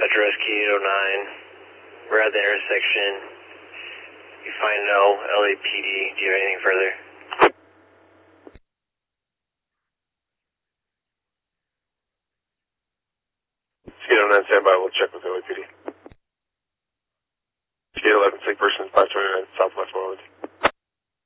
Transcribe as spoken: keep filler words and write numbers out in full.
Metro Rescue eight oh nine. We're at the intersection. You find no L A P D. Do you have anything further? eight oh nine, stand by. We'll check with L A P D.